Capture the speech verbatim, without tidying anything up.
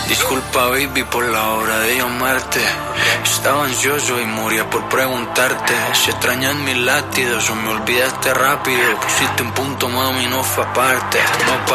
Disculpa, baby, por la hora de llamarte. Estaba ansioso y moría por preguntarte si extrañas mis latidos o me olvidaste rápido. Pusiste un punto, mami, no fue aparte. No